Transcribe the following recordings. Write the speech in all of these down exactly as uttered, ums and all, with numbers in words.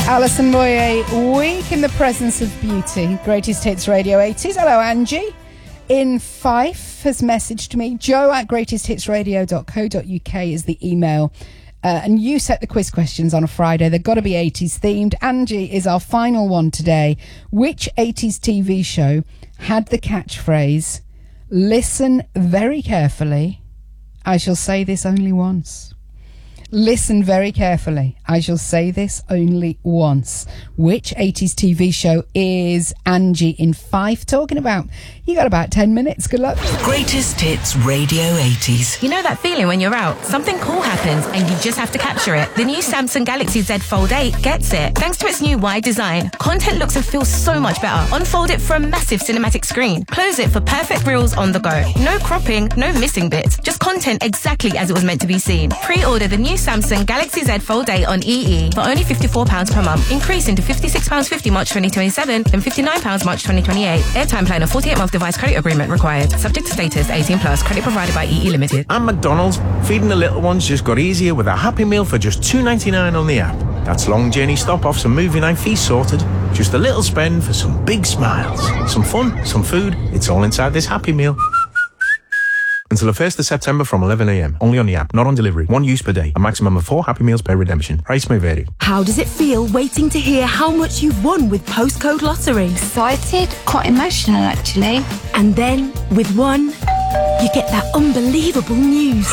Alison Moyet, Week in the Presence of Beauty. Greatest Hits Radio eighties. Hello, Angie. In Fife has messaged me. Joe at greatest hits radio dot co dot uk is the email. Uh, and you set the quiz questions on a Friday. They've got to be eighties themed. Angie is our final one today. Which eighties T V show had the catchphrase, "Listen very carefully, I shall say this only once"? Listen very carefully. I shall say this only once. Which eighties T V show is Angie in Fife talking about? You got about ten minutes. Good luck. Greatest Hits Radio eighties. You know that feeling when you're out, something cool happens and you just have to capture it. The new Samsung Galaxy Z Fold eight gets it. Thanks to its new wide design, content looks and feels so much better. Unfold it for a massive cinematic screen. Close it for perfect reels on the go. No cropping, no missing bits. Just content exactly as it was meant to be seen. Pre-order the new Samsung Galaxy Z Fold eight on E E for only fifty-four pounds per month, increasing to fifty-six pounds fifty March twenty twenty-seven, then fifty-nine pounds March twenty twenty-eight. Airtime plan of forty-eight month device credit agreement required. Subject to status, eighteen plus. Credit provided by E E Limited. And McDonald's, feeding the little ones just got easier with a Happy Meal for just two ninety-nine on the app. That's long journey stop-offs and movie night fees sorted. Just a little spend for some big smiles. Some fun, some food. It's all inside this Happy Meal. Until the first of September from eleven a m. Only on the app, not on delivery. One use per day. A maximum of four Happy Meals per redemption. Price may vary. How does it feel waiting to hear how much you've won with Postcode Lottery? Excited, quite emotional actually. And then, with one, you get that unbelievable news.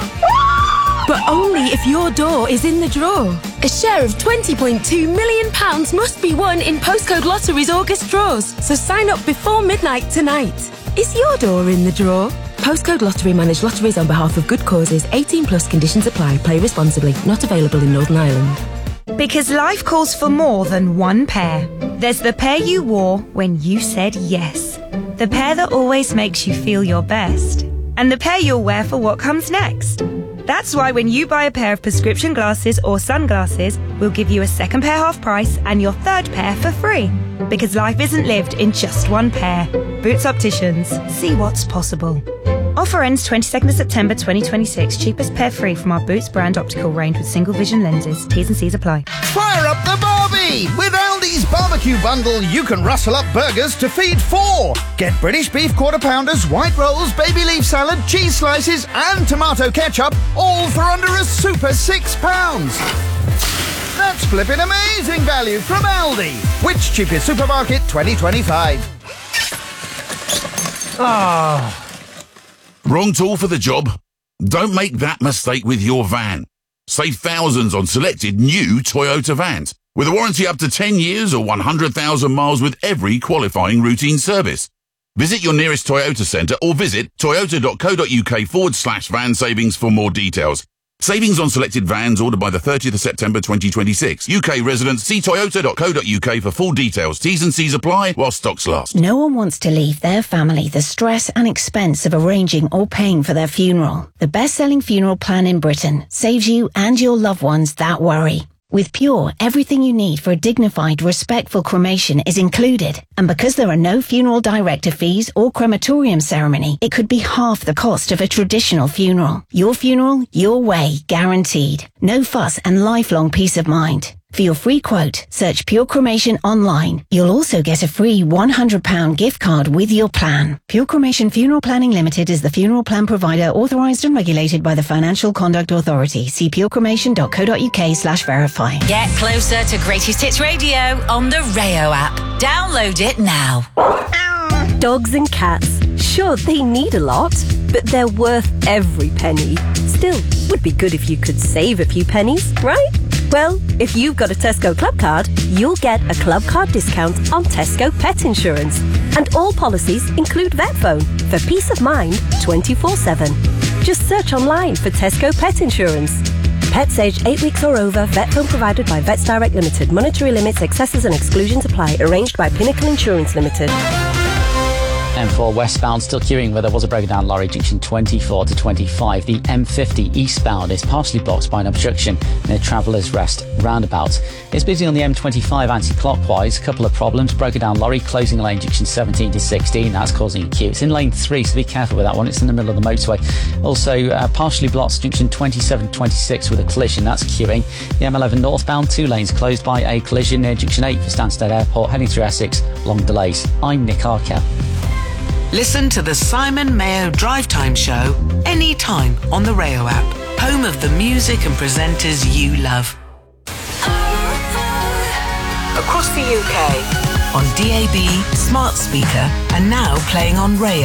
But only if your door is in the draw. A share of twenty point two million pounds must be won in Postcode Lottery's August draws. So sign up before midnight tonight. Is your door in the draw? Postcode Lottery manage lotteries on behalf of good causes. eighteen plus conditions apply. Play responsibly. Not available in Northern Ireland. Because life calls for more than one pair. There's the pair you wore when you said yes. The pair that always makes you feel your best. And the pair you'll wear for what comes next. That's why when you buy a pair of prescription glasses or sunglasses, we'll give you a second pair half price and your third pair for free. Because life isn't lived in just one pair. Boots Opticians. See what's possible. Offer ends twenty-second of September twenty twenty-six. Cheapest pair free from our Boots brand optical range with single vision lenses. T's and C's apply. Fire up the Barbie! With Aldi's barbecue bundle, you can rustle up burgers to feed four. Get British beef quarter pounders, white rolls, baby leaf salad, cheese slices and tomato ketchup, all for under a super six pounds. That's flipping amazing value from Aldi. Which cheapest supermarket twenty twenty-five? Ah. Wrong tool for the job? Don't make that mistake with your van. Save thousands on selected new Toyota vans with a warranty up to ten years or one hundred thousand miles with every qualifying routine service. Visit your nearest Toyota centre or visit toyota.co.uk forward slash van savings for more details. Savings on selected vans ordered by the thirtieth of September twenty twenty-six. U K residents, see toyota dot co dot uk for full details. T's and C's apply while stocks last. No one wants to leave their family the stress and expense of arranging or paying for their funeral. The best-selling funeral plan in Britain saves you and your loved ones that worry. With Pure, everything you need for a dignified, respectful cremation is included. And because there are no funeral director fees or crematorium ceremony, it could be half the cost of a traditional funeral. Your funeral, your way, guaranteed. No fuss and lifelong peace of mind. For your free quote, search Pure Cremation online. You'll also get a free one hundred pounds gift card with your plan. Pure Cremation Funeral Planning Limited is the funeral plan provider authorised and regulated by the Financial Conduct Authority. See purecremation.co.uk slash verify. Get closer to Greatest Hits Radio on the Rayo app. Download it now. Dogs and cats. Sure, they need a lot, but they're worth every penny. Still, would be good if you could save a few pennies, right? Well, if you've got a Tesco Club card, you'll get a club card discount on Tesco Pet Insurance. And all policies include VetPhone for peace of mind twenty-four seven. Just search online for Tesco Pet Insurance. Pets aged eight weeks or over, VetPhone provided by Vets Direct Limited. Monetary limits, excesses and exclusions apply. Arranged by Pinnacle Insurance Limited. M M four westbound still queuing where there was a broken down lorry, junction twenty-four to twenty-five. The M fifty eastbound is partially blocked by an obstruction near Travellers Rest roundabout. It's busy on the M twenty-five anti-clockwise. A couple of problems. Broken down lorry closing lane junction seventeen to sixteen. That's causing a queue. It's in lane three, so be careful with that one. It's in the middle of the motorway. Also, uh, partially blocked junction twenty-seven to twenty-six with a collision. That's queuing. The M eleven northbound, two lanes closed by a collision near junction eight for Stansted Airport. Heading through Essex, long delays. I'm Nick Arkel. Listen to the Simon Mayo Drive Time Show anytime on the Rayo app. Home of the music and presenters you love. Across the U K, on D A B, smart speaker, and now playing on Rayo.